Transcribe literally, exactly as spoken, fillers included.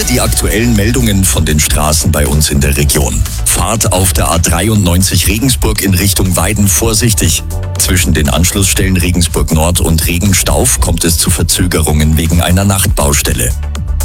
Die aktuellen Meldungen von den Straßen bei uns in der Region. Fahrt auf der A dreiundneunzig Regensburg in Richtung Weiden vorsichtig. Zwischen den Anschlussstellen Regensburg Nord und Regenstauf kommt es zu Verzögerungen wegen einer Nachtbaustelle.